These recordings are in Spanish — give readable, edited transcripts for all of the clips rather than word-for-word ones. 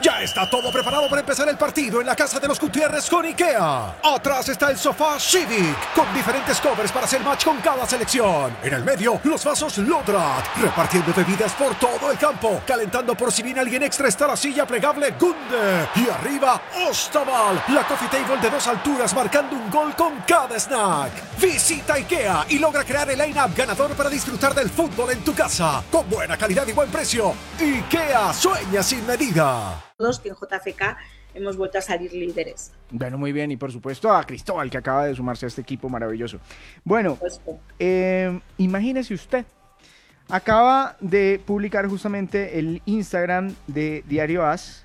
Ya está todo preparado para empezar el partido en la casa de los Gutiérrez con IKEA. Atrás está el sofá Civic, con diferentes covers para hacer match con cada selección. En el medio, los vasos Lodrat, repartiendo bebidas por todo el campo. Calentando por si viene alguien extra está la silla plegable Gunde. Y arriba, Ostaval, la coffee table de 2 alturas marcando un gol con cada snack. Visita IKEA y logra crear el line-up ganador para disfrutar del fútbol en tu casa. Con buena calidad y buen precio. IKEA sueña sin medida. Todos que en JFK hemos vuelto a salir líderes. Bueno, muy bien, y por supuesto a Cristóbal, que acaba de sumarse a este equipo maravilloso. Bueno, imagínese usted, acaba de publicar justamente el Instagram de Diario AS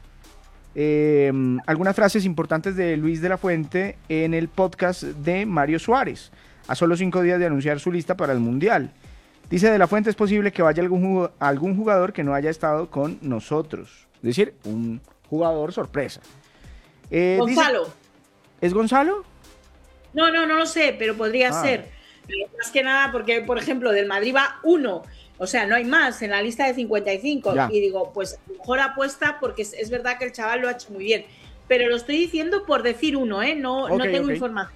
algunas frases importantes de Luis de la Fuente en el podcast de Mario Suárez, a solo 5 días de anunciar su lista para el Mundial. Dice de la Fuente, es posible que vaya algún jugador que no haya estado con nosotros. Es decir, un jugador sorpresa. Gonzalo. Dice, ¿es Gonzalo? No lo sé, pero podría ser. Más que nada porque, por ejemplo, del Madrid va uno. O sea, no hay más en la lista de 55. Ya. Y digo, pues mejor apuesta porque es verdad que el chaval lo ha hecho muy bien. Pero lo estoy diciendo por decir uno, ¿eh? No tengo información.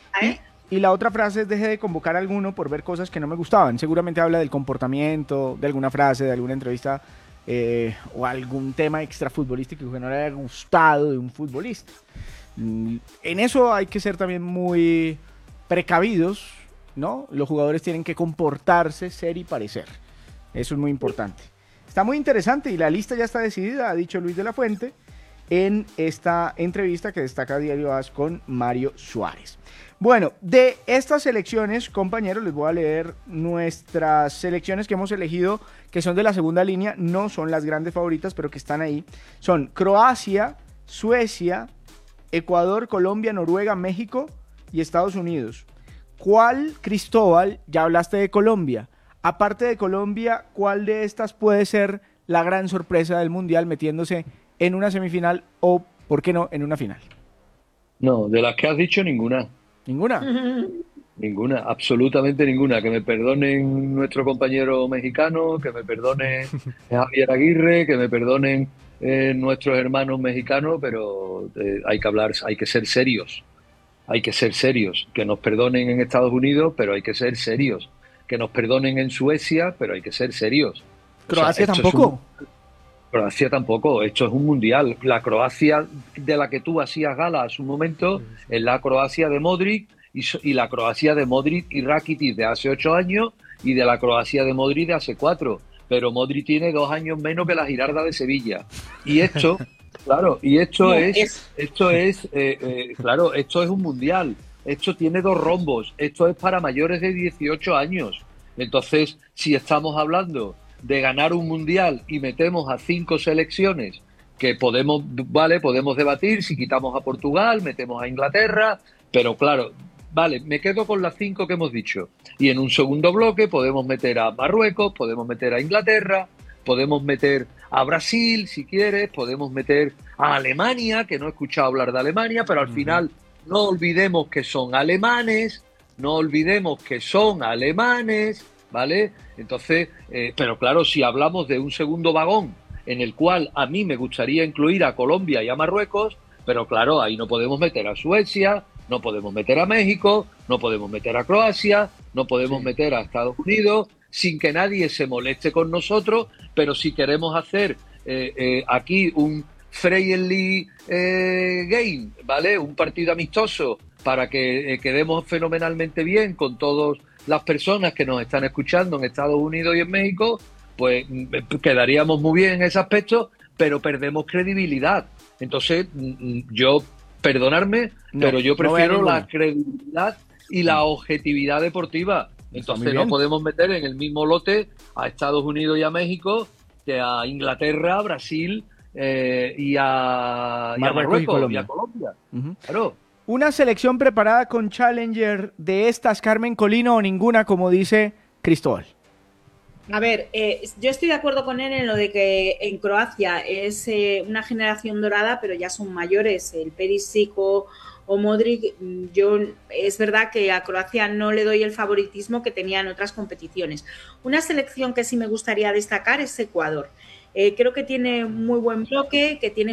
Y la otra frase es: deje de convocar a alguno por ver cosas que no me gustaban. Seguramente habla del comportamiento, de alguna frase, de alguna entrevista o algún tema extrafutbolístico que no le haya gustado de un futbolista. En eso hay que ser también muy precavidos, ¿no? Los jugadores tienen que comportarse, ser y parecer. Eso es muy importante. Está muy interesante y la lista ya está decidida, ha dicho Luis de la Fuente en esta entrevista que destaca Diario AS con Mario Suárez. Bueno, de estas selecciones, compañeros, les voy a leer nuestras selecciones que hemos elegido, que son de la segunda línea, no son las grandes favoritas, pero que están ahí. Son Croacia, Suecia, Ecuador, Colombia, Noruega, México y Estados Unidos. ¿Cuál, Cristóbal, ya hablaste de Colombia? Aparte de Colombia, ¿cuál de estas puede ser la gran sorpresa del Mundial metiéndose en una semifinal o, por qué no, en una final? No, de las que has dicho, ninguna. ¿Ninguna? Ninguna, absolutamente ninguna. Que me perdonen nuestro compañero mexicano, que me perdone Javier Aguirre, que me perdonen nuestros hermanos mexicanos, pero hay que hablar, hay que ser serios. Hay que ser serios. Que nos perdonen en Estados Unidos, pero hay que ser serios. Que nos perdonen en Suecia, pero hay que ser serios. ¿Croacia tampoco? Croacia tampoco, esto es un mundial. La Croacia de la que tú hacías gala a su momento es la Croacia de Modric y la Croacia de Modric y Rakitic de hace 8 años y de la Croacia de Modric de hace 4. Pero Modric tiene 2 años menos que la Girarda de Sevilla. Y esto, claro, y esto es un mundial. Esto tiene 2 rombos. Esto es para mayores de 18 años. Entonces, si estamos hablando de ganar un mundial y metemos a 5 selecciones que podemos debatir si quitamos a Portugal, metemos a Inglaterra, pero claro, me quedo con las 5 que hemos dicho. Y en un segundo bloque podemos meter a Marruecos, podemos meter a Inglaterra, podemos meter a Brasil, si quieres, podemos meter a Alemania, que no he escuchado hablar de Alemania, pero al final no olvidemos que son alemanes, ¿vale? Entonces, pero claro, si hablamos de un segundo vagón en el cual a mí me gustaría incluir a Colombia y a Marruecos, pero claro, ahí no podemos meter a Suecia, no podemos meter a México, no podemos meter a Croacia, no podemos meter a Estados Unidos, sin que nadie se moleste con nosotros, pero si queremos hacer aquí un friendly game, ¿vale? Un partido amistoso para que quedemos fenomenalmente bien con todas las personas que nos están escuchando en Estados Unidos y en México, pues quedaríamos muy bien en ese aspecto, pero perdemos credibilidad. Entonces, pero yo prefiero la credibilidad y la objetividad deportiva. Entonces no podemos meter en el mismo lote a Estados Unidos y a México que a Inglaterra, Brasil y a Marruecos y a Colombia. Claro. ¿Una selección preparada con Challenger de estas, Carmen Colino, o ninguna, como dice Cristóbal? A ver, yo estoy de acuerdo con él en lo de que en Croacia es una generación dorada, pero ya son mayores, el Perisic o Modric. Es verdad que a Croacia no le doy el favoritismo que tenía en otras competiciones. Una selección que sí me gustaría destacar es Ecuador. Creo que tiene muy buen bloque, que tiene